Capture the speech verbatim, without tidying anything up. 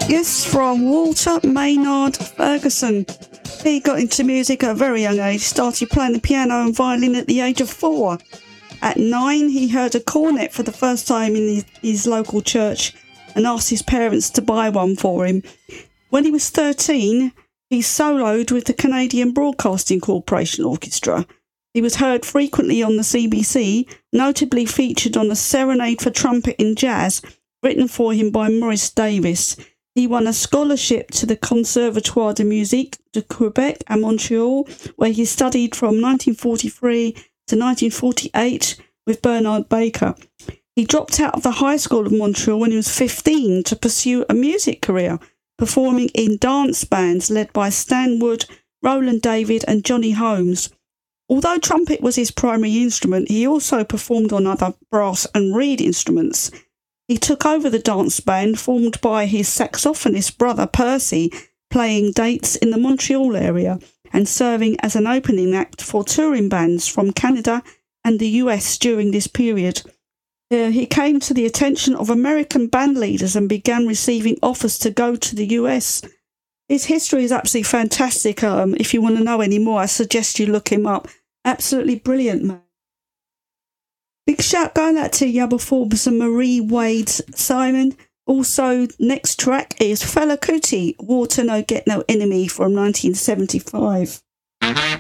Yes, from Walter Maynard Ferguson. He got into music at a very young age, started playing the piano and violin at the age of four. At nine, he heard a cornet for the first time in his, his local church and asked his parents to buy one for him. When he was thirteen, he soloed with the Canadian Broadcasting Corporation Orchestra. He was heard frequently on the C B C, notably featured on a Serenade for Trumpet in Jazz, written for him by Maurice Davis. He won a scholarship to the Conservatoire de Musique de Quebec à Montreal, where he studied from nineteen forty-three to nineteen forty-eight with Bernard Baker. He dropped out of the High School of Montreal when he was fifteen to pursue a music career, performing in dance bands led by Stan Wood, Roland David and Johnny Holmes. Although trumpet was his primary instrument, he also performed on other brass and reed instruments. He took over the dance band formed by his saxophonist brother Percy, playing dates in the Montreal area and serving as an opening act for touring bands from Canada and the U S during this period. Uh, he came to the attention of American band leaders and began receiving offers to go to the U S. His history is absolutely fantastic. Um, if you want to know any more, I suggest you look him up. Absolutely brilliant, man. Big shout going out to Yabba Forbes and Marie Wade Simon. Also, next track is Fela Kuti, Water No Get No Enemy from nineteen seventy-five.